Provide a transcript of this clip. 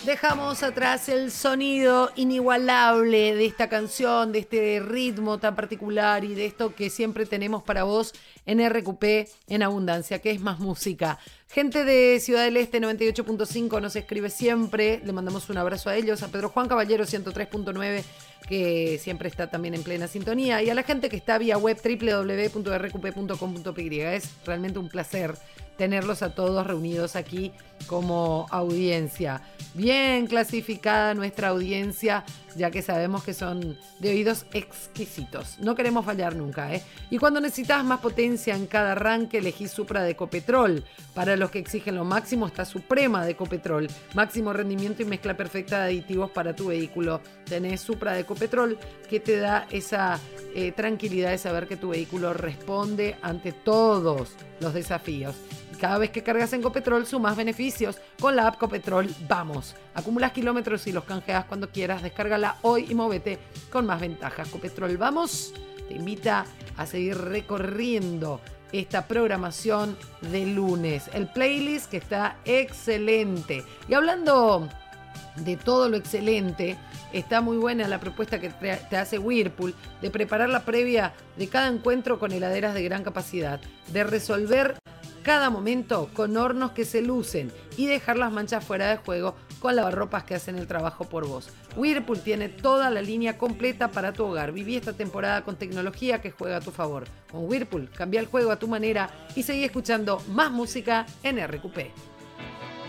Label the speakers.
Speaker 1: Dejamos atrás el sonido inigualable de esta canción, de este ritmo tan particular y de esto que siempre tenemos para vos en RQP en abundancia, que es más música. Gente de Ciudad del Este 98.5 nos escribe siempre, le mandamos un abrazo a ellos, a Pedro Juan Caballero 103.9, que siempre está también en plena sintonía, y a la gente que está vía web www.rqp.com.py. Es realmente un placer tenerlos a todos reunidos aquí como audiencia. Bien clasificada nuestra audiencia, ya que sabemos que son de oídos exquisitos. No queremos fallar nunca, ¿eh? Y cuando necesitas más potencia en cada arranque, elegís Supra de Ecopetrol. Para los que exigen lo máximo está Suprema de Ecopetrol. Máximo rendimiento y mezcla perfecta de aditivos para tu vehículo. Tenés Supra de Ecopetrol, que te da esa tranquilidad de saber que tu vehículo responde ante todos los desafíos. Cada vez que cargas en Copetrol sumás beneficios. Con la app Copetrol, vamos. Acumulas kilómetros y los canjeas cuando quieras. Descárgala hoy y móvete con más ventajas. Copetrol, vamos. Te invita a seguir recorriendo esta programación de lunes. El playlist que está excelente. Y hablando de todo lo excelente, está muy buena la propuesta que te hace Whirlpool de preparar la previa de cada encuentro con heladeras de gran capacidad, de resolver cada momento con hornos que se lucen y dejar las manchas fuera de juego con lavarropas que hacen el trabajo por vos. Whirlpool tiene toda la línea completa para tu hogar. Viví esta temporada con tecnología que juega a tu favor. Con Whirlpool, cambia el juego a tu manera y seguí escuchando más música en RQP.